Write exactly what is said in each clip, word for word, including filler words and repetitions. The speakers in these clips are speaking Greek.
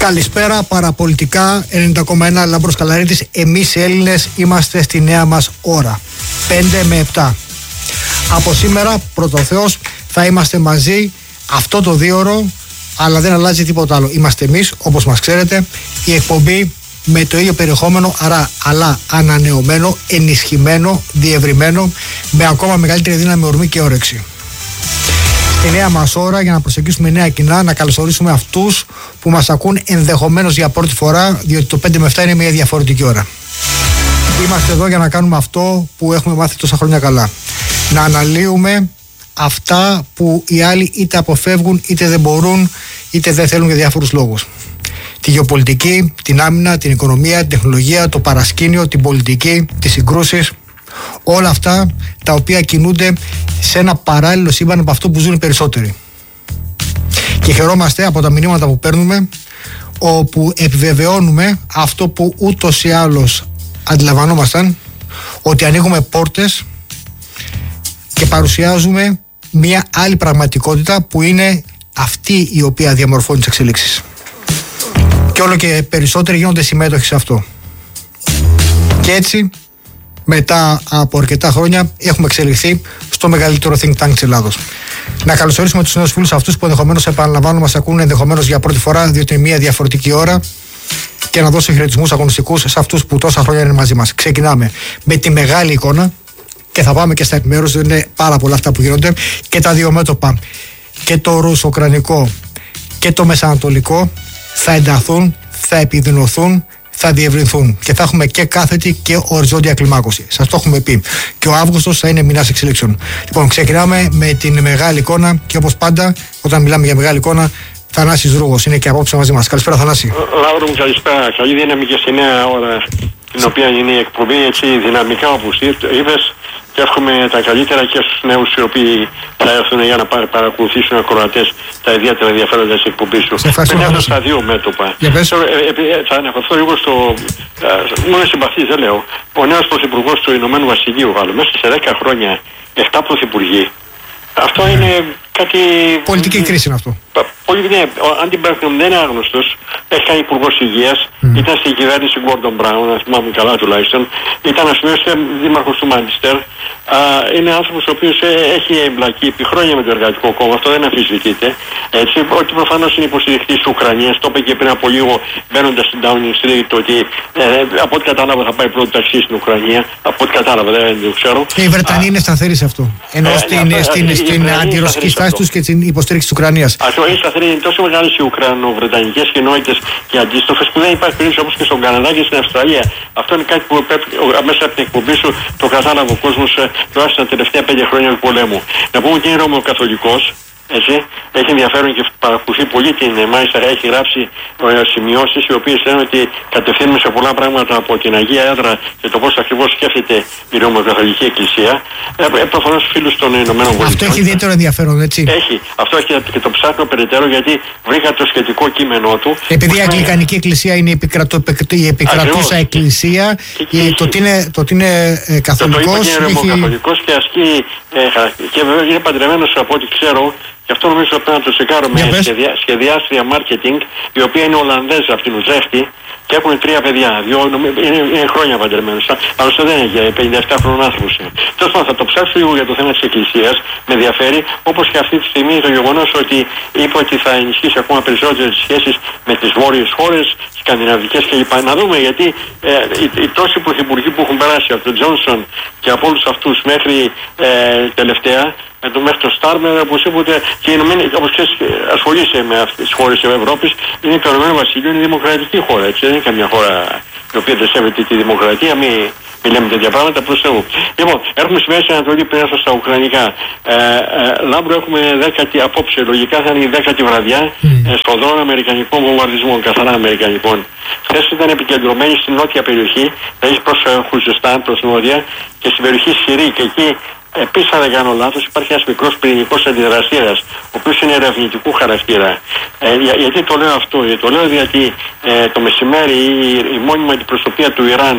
Καλησπέρα, παραπολιτικά ενενήντα κόμμα ένα Λάμπρος Καλαρίτης. Εμείς οι Έλληνες είμαστε στη νέα μας ώρα, πέντε με επτά. Από σήμερα, πρώτο Θεός, θα είμαστε μαζί αυτό το δίωρο, αλλά δεν αλλάζει τίποτα άλλο. Είμαστε εμείς, όπως μας ξέρετε, η εκπομπή με το ίδιο περιεχόμενο, άρα, αλλά ανανεωμένο, ενισχυμένο, διευρυμένο, με ακόμα μεγαλύτερη δύναμη, ορμή και όρεξη. Στη νέα μας ώρα, για να προσεγγίσουμε νέα κοινά, να καλωσορίσουμε αυτούς που μας ακούν ενδεχομένως για πρώτη φορά, διότι το πέντε με επτά είναι μια διαφορετική ώρα. Είμαστε εδώ για να κάνουμε αυτό που έχουμε μάθει τόσα χρόνια καλά. Να αναλύουμε αυτά που οι άλλοι είτε αποφεύγουν, είτε δεν μπορούν, είτε δεν θέλουν για διάφορους λόγους. Τη γεωπολιτική, την άμυνα, την οικονομία, την τεχνολογία, το παρασκήνιο, την πολιτική, τις συγκρούσεις. Όλα αυτά τα οποία κινούνται σε ένα παράλληλο σύμπαν από αυτό που ζουν οι περισσότεροι. Και χαιρόμαστε από τα μηνύματα που παίρνουμε, όπου επιβεβαιώνουμε αυτό που ούτως ή άλλως αντιλαμβανόμασταν, ότι ανοίγουμε πόρτες και παρουσιάζουμε μια άλλη πραγματικότητα που είναι αυτή η οποία διαμορφώνει τις εξελίξεις. Και όλο και περισσότεροι γίνονται συμμέτοχοι σε αυτό. Και έτσι, μετά από αρκετά χρόνια, έχουμε εξελιχθεί στο μεγαλύτερο think tank της Ελλάδος. Να καλωσορίσουμε τους νέους φίλους αυτούς που ενδεχομένως, επαναλαμβάνω, μας ακούν ενδεχομένως για πρώτη φορά, διότι είναι μια διαφορετική ώρα, και να δώσω χαιρετισμούς αγωνιστικούς σε αυτούς που τόσα χρόνια είναι μαζί μας. Ξεκινάμε με τη μεγάλη εικόνα και θα πάμε και στα επιμέρους, δεν είναι πάρα πολλά αυτά που γίνονται, και τα δύο μέτωπα, και το ρουσοκρανικό και το μεσανατολικό, θα ενταθούν, θα επιδεινωθούν, θα διευρυνθούν και θα έχουμε και κάθετη και οριζόντια κλιμάκωση. Σας το έχουμε πει. Και ο Αύγουστος θα είναι μηνάς εξελίξεων. Λοιπόν, ξεκινάμε με την μεγάλη εικόνα και όπως πάντα, όταν μιλάμε για μεγάλη εικόνα, Θανάσης Ρούγος είναι και απόψε μαζί μας. Καλησπέρα, Θανάση. Λάμπρο μου, καλησπέρα. Καλή δύναμη και στη νέα ώρα την οποία είναι η εκπομπή, έτσι δυναμικά όπως είπες. Και εύχομαι τα καλύτερα και στους νέους οι οποίοι θα έρθουν για να παρακολουθήσουν ακροατές τα ιδιαίτερα ενδιαφέροντα της εκπομπής σου. Περνάω στα δύο μέτωπα. Ε, ε, ε, θα αναφερθώ λίγο στο. Ε, μόνο συμπαθής, δεν λέω. Ο νέος πρωθυπουργός του Ηνωμένου Βασιλείου, αλλά μέσα σε δέκα χρόνια, επτά πρωθυπουργοί. Αυτό είναι κάτι. Πολιτική κρίση είναι αυτό. Πολύ, ναι, ο Άντι Μπέρκνομ δεν είναι άγνωστος. Έχει κάνει υπουργός υγείας. Mm. Ήταν στην κυβέρνηση Γκόρντον Μπράουν, να θυμάμαι καλά τουλάχιστον. Ήταν ας πούμε δήμαρχος του Μάντσεστερ. Είναι άνθρωπος ο οποίος έχει εμπλακεί επί χρόνια με το Εργατικό Κόμμα. Αυτό δεν αμφισβητείται. Έτσι, ότι προφανώς είναι υποστηρικτής της Ουκρανίας. Το είπε και πριν από λίγο μπαίνοντας στην Downing Street ότι ε, από ό,τι κατάλαβα θα πάει πρώτο ταξί στην Ουκρανία. Από ό,τι κατάλαβα, δεν το ξέρω. Και οι Βρετανοί είναι σταθεροί σε αυτό. Ενώ ε, στην, ε, στην, ε, στην αντιρωσική στάση τους και την υποστήριξη της Ουκρανίας. Αυτό είναι σταθερή. Είναι τόσο μεγάλες οι Ουκρανο-βρετανικές κοινότητες και αντίστοιχες που δεν υπάρχει περίπτωση όπως και στον Καναδά και στην Αυστραλία. Αυτό είναι κάτι που πρέπει, μέσα από την εκπομπή σου το κατάλαβε ο κόσμος τουλάχιστον τα τελευταία πέντε χρόνια του πολέμου. Να πούμε ότι είναι Ρωμαιοκαθολικός. Έτσι, έχει ενδιαφέρον και παρακολουθεί πολύ την. Μάλιστα, έχει γράψει ε, σημειώσεις οι οποίες λένε ότι κατευθύνουμε σε πολλά πράγματα από την Αγία Έδρα και το πώς ακριβώς σκέφτεται η Ρωμαιοκαθολική Εκκλησία. Ε, ε, προφανώς φίλους των Ηνωμένων Πολιτειών. Αυτό έχει ιδιαίτερο ενδιαφέρον, έτσι. Έχει. Αυτό έχει και το ψάχνω περαιτέρω γιατί βρήκα το σχετικό κείμενό του. Επειδή η Αγγλικανική Εκκλησία είναι η, επικρατω, η επικρατούσα Εκκλησία, και, και, το ότι είναι, το ότι είναι ε, καθολικός. Το, το είναι Ρωμαιοκαθολικός και ασκεί. Ε, και βέβαια είναι παντρεμένος από ό,τι ξέρω. Γι' αυτό νομίζω πρέπει να το τσεκάρω με σχεδιά, σχεδιάστρια marketing, η οποία είναι Ολλανδέζα από την Ουζέχτη και έχουν τρία παιδιά. Δύο, είναι, είναι χρόνια παντρεμένους. Άλλωστε δεν είναι για πενήντα επτά χρόνων άνθρωπος. Τέλος πάντων, θα το ψάξω λίγο για το θέμα της Εκκλησίας. Με ενδιαφέρει, όπως και αυτή τη στιγμή το γεγονός ότι είπε ότι θα ενισχύσει ακόμα περισσότερες τις σχέσεις με τις βόρειες χώρες, σκανδιναβικές κλπ. Να δούμε γιατί ε, οι, οι τόσοι πρωθυπουργοί που έχουν περάσει από τον Τζόνσον και από όλους αυτούς μέχρι ε, τελευταία. Με το μέχρι το Στάρμερ, οπωσδήποτε και όπως ξέρεις, ασχολείσαι με αυτές τις χώρες της Ευρώπης. Είναι το Ηνωμένο Βασίλειο, είναι δημοκρατική χώρα. Έτσι. Δεν είναι καμιά χώρα η οποία δεν σέβεται τη δημοκρατία. Μην μη λέμε τέτοια πράγματα προς Θεού. Λοιπόν, έχουμε στη Μέση Ανατολή πριν έρθω στα Ουκρανικά. Ε, ε, Λάμπρο, έχουμε δέκατη απόψε. Λογικά θα είναι η δέκατη βραδιά mm. ε, στον δρόμο Αμερικανικών βομβαρδισμών, καθαρά Αμερικανικών. Χθες ήταν επικεντρωμένη στην νότια περιοχή, δηλαδή προς ε, Χουζεστάν, προς νότια και στην περιοχή Συρή. Και εκεί επίσης, αν δεν κάνω λάθος, υπάρχει ένας μικρός πυρηνικός αντιδραστήρας, ο οποίος είναι ερευνητικού χαρακτήρα. Ε, για, γιατί το λέω αυτό, γιατί το λέω γιατί ε, το μεσημέρι η, η μόνιμη αντιπροσωπεία του Ιράν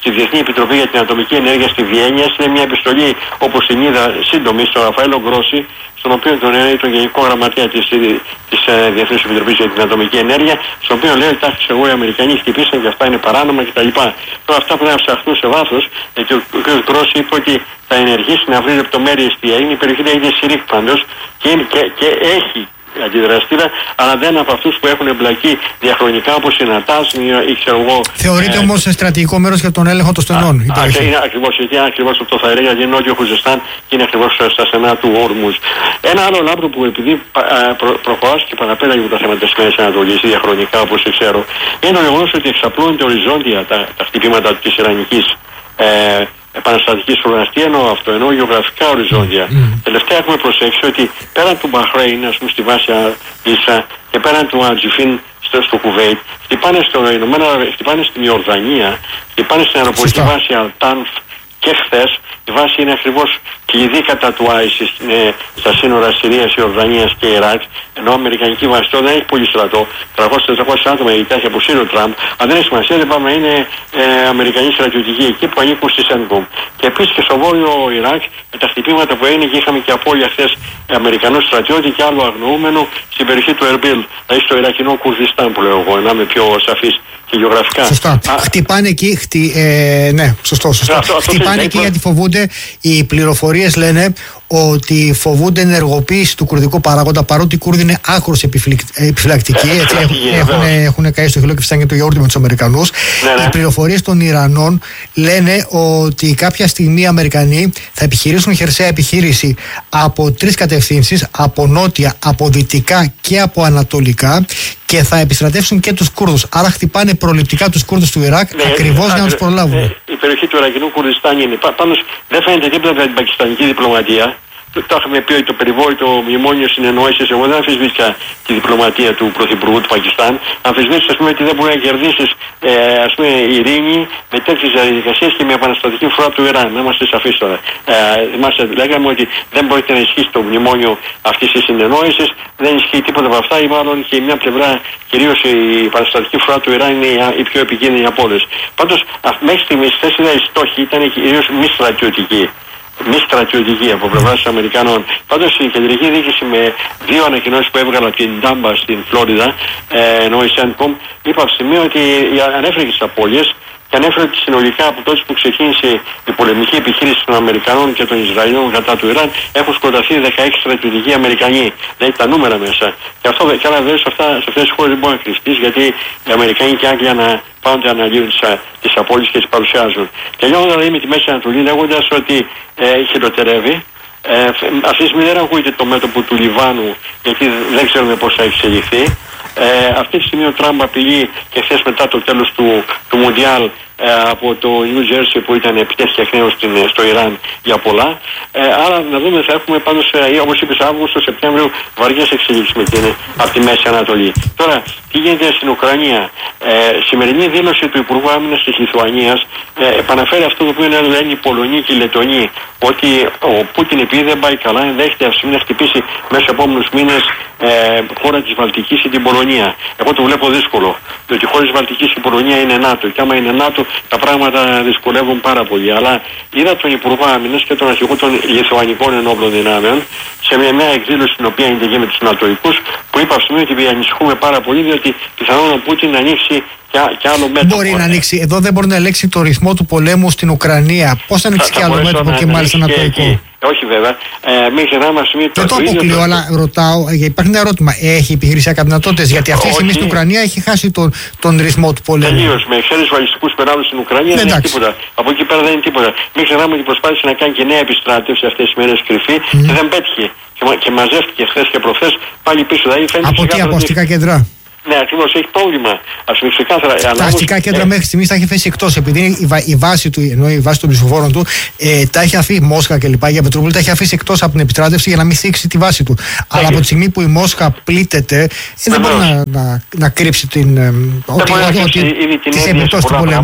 στη Διεθνή Επιτροπή για την Ατομική Ενέργεια στη Βιέννη. Είναι μια επιστολή, όπως την είδα, σύντομη, στον Ραφαέλο Γκρόση, στον οποίο τον είναι τον Γενικό Γραμματέα της, της ε, Διεθνής Επιτροπής για την Ατομική Ενέργεια, στον οποίο λέει ότι εγώ οι Αμερικανοί χτυπήσαν και αυτά είναι παράνομα κτλ. Τώρα αυτά πρέπει να ψαχθούν σε βάθος, γιατί ο κ. Γκρόση είπε ότι θα ενεργήσει να βρει λεπτομέρειες τι έγινε. Η περιοχή λέγεται Σιρίκ πάντως και, και, και έχει αντιδραστήρα, αλλά δεν από αυτούς που έχουν εμπλακεί διαχρονικά όπως η Νατάς ή ξέρω εγώ. Θεωρείται ε, όμως στρατηγικό μέρος για τον έλεγχο των στενών. Α, α, είναι ακριβώς, γιατί είναι ακριβώς αυτό θα έλεγα, γιατί είναι νότιο Χουζεστάν και είναι ακριβώς στα στενά του Όρμουζ. Ένα άλλο λάμπρο που επειδή προ, προχωράς και παραπέρα για τα θέματα της Μέσης Ανατολής διαχρονικά όπως ξέρω, είναι το γεγονός ότι εξαπλώνονται οριζόντια τα, τα χτυπήματα της Ιρανικής ε, επαναστατικής φρουράς. Τι εννοώ αυτό, εννοώ γεωγραφικά οριζόντια. Mm. Τελευταία έχουμε προσέξει ότι πέραν του Μπαχρέιν, ας πούμε στη βάση Ίσα και πέραν του Ατζιφίν στο, στο Κουβέιτ, χτυπάνε, στο Ηνωμένα, χτυπάνε στην Ιορδανία, χτυπάνε στην αεροπορική βάση Αλτάνφ και χθες. Η βάση είναι ακριβώς κλειδί κατά του άισις στα σύνορα Συρίας, Ιορδανίας και Ιράκ, ενώ η Αμερικανική βάση δεν έχει πολύ στρατό, τριακόσια με τετρακόσια άτομα η έχει αποσύρει ο Τραμπ, αν δεν έχει σημασία, δεν πάμε, είναι ε, Αμερικανοί στρατιωτικοί εκεί που ανήκουν στη Σένκομ. Και επίσης και στο βόρειο Ιράκ, με τα χτυπήματα που έγινε και είχαμε και απώλεια χθες Αμερικανό στρατιώτη και άλλο αγνοούμενο στην περιοχή του Ερμπίλ, δηλαδή στο Ιρακινό Κουρδιστάν που λέω εγώ, να είμαι πιο σαφής και γεωγραφικά. Σωστά. Α, χτυπάνε εκεί, χτι, ε, ναι, σωστό, σωστό. Αυτό, αυτό χτυπάνε εκεί γιατί φοβούνται, οι πληροφορίες λένε ότι φοβούνται ενεργοποίηση του κουρδικού παράγοντα, παρότι οι Κούρδοι είναι άκρως επιφυλακτικοί. Ε, έτσι, ε, έχουν, έχουν καεί στο χειλό και φτάνει το γιαούρτι με τους Αμερικανούς. Ναι, ναι. Οι πληροφορίες των Ιρανών λένε ότι κάποια στιγμή οι Αμερικανοί θα επιχειρήσουν χερσαία επιχείρηση από τρεις κατευθύνσεις, από νότια, από δυτικά και από ανατολικά, και θα επιστρατεύσουν και τους Κούρδους. Άρα χτυπάνε προληπτικά τους Κούρδους του Ιράκ, ναι, ακριβώς για να τους προλάβουν. Ε, η περιοχή του Ιρακινού Κουρδιστάν είναι. Πάντως δεν φαίνεται τίποτα από την πακιστανική διπλωματία. Το είχαμε πει ότι το περιβόητο μνημόνιο συνεννόησης, εγώ δεν αμφισβήτηκα τη διπλωματία του Πρωθυπουργού του Πακιστάν. Αμφισβήτησα, ας πούμε, ότι δεν μπορεί να κερδίσεις ε, ας πούμε, ειρήνη με τέτοιες διαδικασίες και με επαναστατική φρουρά του Ιράν. Να είμαστε σαφείς τώρα. Ε, μας λέγαμε ότι δεν μπορείτε να ισχύσει το μνημόνιο αυτής της συνεννόησης, δεν ισχύει τίποτα από αυτά, ή μάλλον και μια πλευρά, κυρίως η επαναστατική φρουρά του Ιράν είναι η πιο επικίνδυνη από όλες. Πάντως, μέχρι στιγμής οι στόχοι ήταν κυρίως μη στρατιωτικοί. Μη στρατιωτική από πλευράς των Αμερικανών. Πάντως η κεντρική διοίκηση με δύο ανακοινώσεις που έβγαλε από την Ντάμπα στην Φλόριδα, ε, ενώ η Σένκομ, είπε από σημείο ότι ανέφερε και τις απώλειες και ανέφερε ότι συνολικά από τότε που ξεκίνησε η πολεμική επιχείρηση των Αμερικανών και των Ισραηλών κατά του Ιράν έχουν σκοτωθεί δεκαέξι στρατιωτικοί Αμερικανοί. Δηλαδή τα νούμερα μέσα. Και αυτό και άλλα βέβαια σε, σε αυτές τις χώρες δεν μπορεί να κρυφτείς, γιατί οι Αμερικανοί και οι Άγγλοι ανα, πάντοτε αναλύουν τις, τις απώλειες και τις παρουσιάζουν. Τελειώνω δηλαδή με τη Μέση Ανατολή λέγοντας ότι ε, χειροτερεύει. Ε, αυτή τη στιγμή δεν ακούγεται το μέτωπο του Λιβάνου, γιατί δεν ξέρουμε πώς θα εξελιχθεί. Ε, αυτή τη στιγμή ο Τραμπ απειλεί και χθες μετά το τέλος του, του Μουντιάλ ε, από το New Jersey που ήταν επιτέθηκε εκ νέου στο Ιράν για πολλά. Ε, άρα να δούμε, θα έχουμε πάντως, ε, όπως είπες, Αύγουστο, Σεπτέμβριο βαριές εξελίξεις με την, από τη Μέση Ανατολή. Τώρα, τι γίνεται στην Ουκρανία. Ε, σημερινή δήλωση του Υπουργού Άμυνας της Λιθουανίας ε, επαναφέρει αυτό το οποίο λένε οι Πολωνοί και οι Λετονοί, ότι ο Πούτιν επειδή δεν πάει καλά ενδέχεται αυτή να χτυπήσει μέσα από επόμενους μήνες ε, χώρα της Βαλτικής ή την Πολωνία. Εγώ το βλέπω δύσκολο, διότι η χώρα της Βαλτικής και η Πολωνία είναι ΝΑΤΟ και άμα είναι ΝΑΤΟ τα πράγματα δυσκολεύουν πάρα πολύ. Αλλά είδα τον Υπουργό Άμυνας και τον αρχηγό των Λιθουανικών Ενόπλων Δυνάμεων σε μια, μια εκδήλωση στην οποία είναι και με τους Νατοικούς, που είπα αυτή ότι ανησυχούμε πάρα πολύ, διότι πιθανόν ο Πούτιν να ανοίξει και άλλο μέτωπο. Μπορεί να ανοίξει, εδώ δεν μπορεί να ελέγξει το ρυθμό του πολέμου στην Ουκρανία. Πώς θα ανοίξει θα, και άλλο μέτωπο και μάλιστα ανατολικό. Όχι βέβαια. Ε, μην ξεχνάμε σημείο το. Δεν το αποκλείω, αλλά ρωτάω, υπάρχει ένα ερώτημα. Έχει επιχειρησιακά δυνατότητες? Γιατί αυτή τη στιγμή στην Ουκρανία έχει χάσει τον, τον ρυθμό του πολέμου. Τελείως. Με εξαίρεση βαλιστικούς περάδους στην Ουκρανία δεν, δεν είναι τίποτα. Από εκεί πέρα δεν είναι τίποτα. Μην ξεχνάμε ότι προσπάθησε να κάνει και νέα επιστράτευση αυτές τις μέρες κρυφή mm. και δεν πέτυχε. Και, και μαζεύτηκε χθες και προχθές πάλι πίσω. Δηλαδή, από τι, από αστικά κέντρα? Ναι, ακριβώς, έχει πρόβλημα. Ας πούμε ξεκάθαρα. Τα αστικά κέντρα ε... μέχρι στιγμής τα έχει θέσει εκτός. Επειδή η, βα... η, βάση του, ενώ η βάση των ψηφοφόρων του ε, τα έχει αφήσει, Μόσχα και λοιπά, για Πετρούπολη, τα έχει αφήσει εκτός από την επιστράτευση για να μην θίξει τη βάση του. Έχει. Αλλά από τη στιγμή που η Μόσχα πλήττεται, ε, δεν μπορεί να, να, να κρύψει την, ε, ότι, τις επιπτώσεις του πολέμου.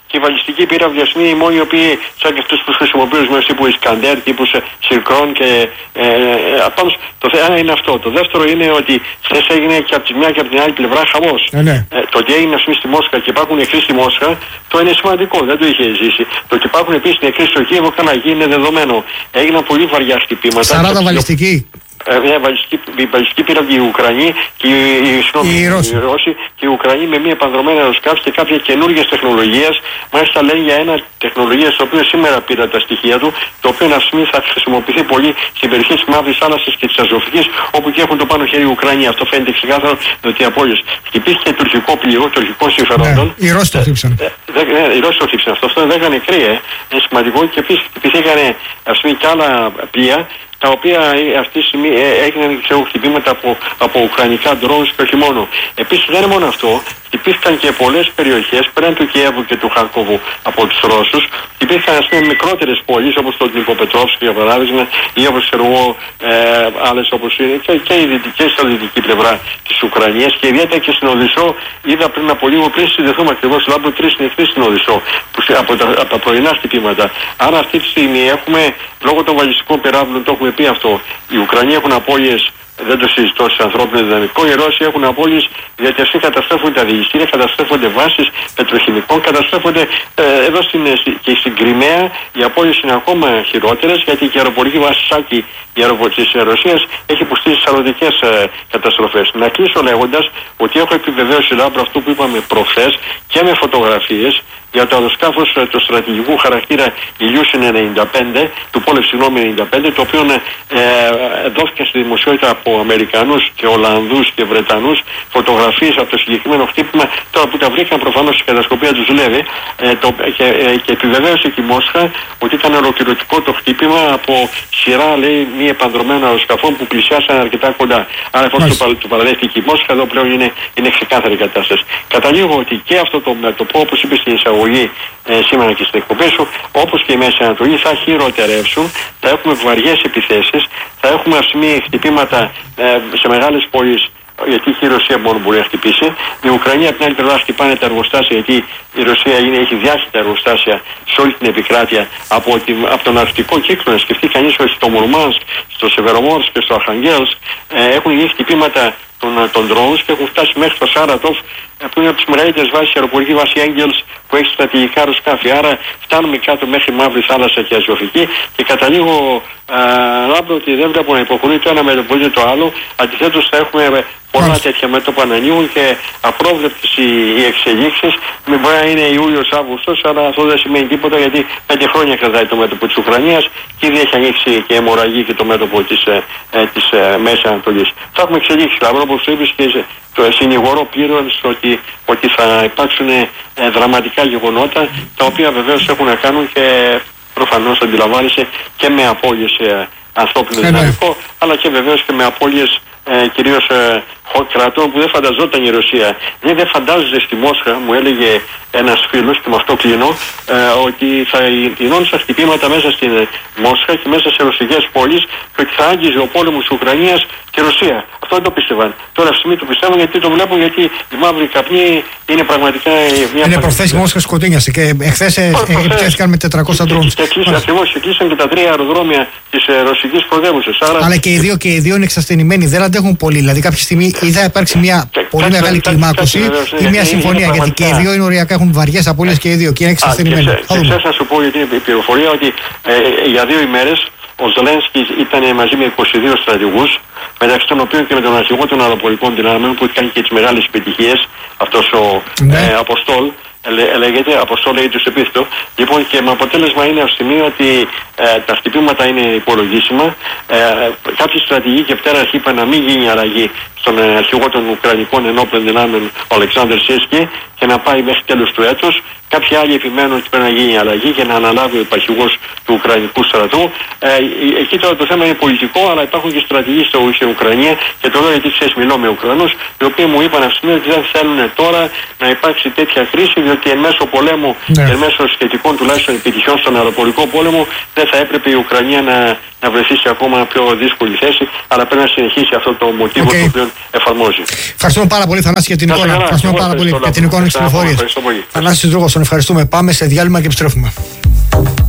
και οι βαλιστικοί πύραυλοι ας πούμε οι μόνοι οι οποίοι σαν και αυτούς που χρησιμοποιούν με τύπου Ισκαντέρ, τύπου Σιρκρόν και ε, ε, το θέμα είναι αυτό. Το δεύτερο είναι ότι χθες έγινε και από τη μια και από την άλλη πλευρά χαμός. Ε, ναι. ε, το ότι έγινε ας πούμε στη Μόσχα και υπάρχουν νεκροί στη Μόσχα, το είναι σημαντικό, δεν το είχε ζήσει. Το ότι υπάρχουν επίσης νεκροί στο Κίεβο Καλαγί είναι δεδομένο. Έγιναν πολύ βαριά χτυπήματα. σαράντα βαλιστικοί. Μια βαλιστική πύραυλη οι Ουκρανοί και οι, οι, οι, οι Ρώσοι και οι Ουκρανοί με μια επανδρομένα αεροσκάφη και κάποια καινούργιες τεχνολογίες. Μάλιστα λέει για ένα τεχνολογία το οποίο σήμερα πήρα τα στοιχεία του, το οποίο να σημαίνει θα χρησιμοποιηθεί πολύ στην περιοχή της Μαύρης Θάλασσας και της Αζωφικής, όπου και έχουν το πάνω χέρι οι Ουκρανοί. Αυτό φαίνεται ξεκάθαρο ότι οι απώλειες. Χτυπήθηκε τουρκικό πλοίο, τουρκικών συμφερόντων. Ναι, οι Ρώσοι το χτύπησαν. Ε, ε, οι Ρώσοι το χτύπησαν. Αυτό, αυτό δεν έκανε κρύα. Ε. Είναι σημαντικό και επίσης χτυπηθήκαν και άλλα πλοία, τα οποία αυτή τη στιγμή έγιναν χτυπήματα από, από ουκρανικά drones και όχι μόνο. Επίσης δεν είναι μόνο αυτό, χτυπήθηκαν και πολλές περιοχές πέραν του Κιέβου και του Χαρκόβου από τους Ρώσους. Υπήρχαν ας πούμε μικρότερες πόλεις όπως το Δνιπροπετρόβσκι για παράδειγμα ή όπως ξέρω εγώ ε, άλλες όπως είναι και, και οι δυτικές στα δυτική πλευρά της Ουκρανίας και ιδιαίτερα και στην Οδυσσό είδα πριν από λίγο πριν συνδεθούμε ακριβώς λάμπρο τρεις νεκροί στην Οδυσσό που, από, τα, από τα πρωινά χτυπήματα. Άρα αυτή τη στιγμή έχουμε λόγω των βαλιστικών πυράβλων, το έχουμε πει αυτό, οι Ουκρανοί έχουν απώλειες. Δεν το συζητώ σε ανθρώπινο δυναμικό. Οι Ρώσοι έχουν απώλειες γιατί αυτοί καταστρέφονται τα διηγητήρια, καταστρέφονται βάσεις πετροχημικών, καταστρέφονται ε, εδώ στην, και στην Κριμαία. Οι απώλειες είναι ακόμα χειρότερες γιατί η αεροπορική βάση Σάκη η αεροπορική της Ρωσίας έχει υποστήσει σαρωτικές ε, καταστροφές. Να κλείσω λέγοντας ότι έχω επιβεβαίωση λάμπρο αυτό που είπαμε προχθές και με φωτογραφίες για το αεροσκάφος του στρατηγικού χαρακτήρα Ηλιούσιν ενενήντα πέντε, του πόλεμου συγγνώμη ενενήντα πέντε, το οποίο ε, δόθηκε στη δημοσιότητα από Αμερικανούς και Ολλανδούς και Βρετανούς φωτογραφίες από το συγκεκριμένο χτύπημα, τώρα που τα βρήκαν προφανώς η κατασκοπία του δουλεύει ε, το, και, ε, και επιβεβαίωσε και η Μόσχα ότι ήταν ολοκληρωτικό το χτύπημα από σειρά λέει μη επανδρομένων αεροσκαφών που πλησιάσαν αρκετά κοντά. Άρα εφόσον το, το παραδέχτηκε η Μόσχα, εδώ πλέον είναι, είναι ξεκάθαρη η κατάσταση. Καταλήγω ότι και αυτό το μέτωπο, όπως είπε στην εισαγωγή Ε, σήμερα και στην εκπομπή σου, όπως και η Μέση Ανατολή θα χειροτερεύσουν, θα έχουμε βαριές επιθέσεις, θα έχουμε αυσιμή χτυπήματα ε, σε μεγάλες πόλεις, γιατί και η Ρωσία μόνο μπορεί να χτυπήσει. Η Ουκρανία από την άλλη πλευρά χτυπάνε τα εργοστάσια, γιατί η Ρωσία είναι, έχει διάχυτα εργοστάσια σε όλη την επικράτεια από, την, από τον αρκτικό κύκλο. Να σκεφτεί κανείς ότι στο Μουρμάνσκ, στο Σεβερομόρσκ και στο Αρχαγγέλσκ ε, έχουν γίνει χτυπήματα των, των drones και έχουν φτάσει μέχρι το Σάρατοφ, που είναι από τις μεγαλύτερες βάσεις, η αεροπορική βάση Έγγελς που έχει στρατηγικά αεροσκάφη. Άρα φτάνουμε κάτω μέχρι Μαύρη Θάλασσα και Αζωφική και καταλήγω λάμπρο ότι δεν βλέπω να υποχωρεί το ένα μέτωπο το άλλο. Αντιθέτως θα έχουμε πολλά τέτοια μέτωπα ανανοίγουν και απρόβλεπτες οι, οι εξελίξεις. Μην μπορεί να είναι Ιούλιος-Αύγουστος, αλλά αυτό δεν σημαίνει τίποτα γιατί πέντε χρόνια κρατάει το μέτωπο της Ουκρανίας και ήδη έχει ανοίξει και αιμορραγεί και το μέτωπο της, ε, ε, της ε, Μέσης Ανατολής. Θα έχουμε εξελίξει λάμπρο, όπως το είπες και το συνηγορώ πλήρων ότι, ότι θα υπάρξουν ε, δραματικά γεγονότα τα οποία βεβαίως έχουν να κάνουν και προφανώς αντιλαμβάνεσαι και με απώλειες ε, ανθρώπινο δυναμικό αλλά και βεβαίως και με απώλειες ε, κυρίως ε, κρατών που δεν φανταζόταν η Ρωσία. Δεν, δεν φαντάζεται στη Μόσχα, μου έλεγε ένας φίλος και με αυτό κλείνω, ε, ότι θα γινόντουσαν χτυπήματα μέσα στην Μόσχα και μέσα σε ρωσικές πόλεις και ότι θα άγγιζε ο πόλεμος της Ουκρανίας και Ρωσία. Αυτό δεν το πίστευαν. Τώρα αυτή τη στιγμή το πιστεύω γιατί το βλέπω, γιατί η μαύρη καπνή είναι πραγματικά μια. Είναι προχθές η Μόσχα σκοτίνιασε και εχθές επιτέθηκαν με τετρακόσια drones. Και, και, και ακριβώς και κλείσαν και τα τρία αεροδρόμια της ε, ρωσικής πρωτεύουσας. Αλλά και οι δύο, και οι δύο είναι εξασθενημένοι, δεν αντέχουν πολύ. Δηλαδή κάποια στιγμή ή θα υπάρξει μια και, πολύ κάτσε, μεγάλη κάτσε, κλιμάκωση κάτσε, ή μια συμφωνία. Γιατί και οι δύο είναι οριακά, έχουν βαριές απώλειες και οι δύο και είναι εξασθενημένοι. Και ξέρω να σου πω γιατί είναι η πληροφορία ότι ε, για δύο ημέρες ο Ζελένσκι ήταν μαζί με είκοσι δύο στρατηγούς, μεταξύ των οποίων και με τον αρχηγό των αεροπορικών δυνάμεων που έχει κάνει και τις μεγάλες επιτυχίες, αυτός ο ναι. ε, Αποστόλ, ε, λέγεται, Αποστόλ λέγεται τους επίθετο. Λοιπόν, και με αποτέλεσμα είναι αυτή τη στιγμή ότι ε, τα χτυπήματα είναι υπολογίσιμα. Ε, κάποιοι στρατηγοί και πτέραρχοι είπαν να μην γίνει αλλαγή στον ε, αρχηγό των Ουκρανικών ενόπλων δυνάμεων, ο Αλεξάνδρ Σίσκι, και να πάει μέχρι τέλος του έτους. Κάποιοι άλλοι επιμένουν ότι πρέπει να γίνει αλλαγή και να αναλάβει ο υπαρχηγός του Ουκρανικού στρατού. Ε, εκεί τώρα το θέμα είναι πολιτικό, αλλά υπάρχουν και στρατηγοί στην Ουκρανία και το λέω γιατί ξέρεις, μιλώ με Ουκρανούς, οι οποίοι μου είπαν αυτή τη στιγμή ότι δεν θέλουν τώρα να υπάρξει τέτοια κρίση, διότι ότι εν μέσω πολέμου, ναι. εν μέσω σχετικών τουλάχιστον επιτυχιών στον αεροπορικό πόλεμο, δεν θα έπρεπε η Ουκρανία να, να βρεθεί σε ακόμα πιο δύσκολη θέση, αλλά πρέπει να συνεχίσει αυτό το μοτίβο okay. το οποίο εφαρμόζει. Ευχαριστούμε πάρα πολύ, Θανάση, για την εικόνα. Ευχαριστούμε πάρα πολύ για την εικόνα και τις πληροφορίες. Θανάσης Δρούγος, τον ευχαριστούμε. Πάμε σε διάλειμμα και επιστρέφουμε.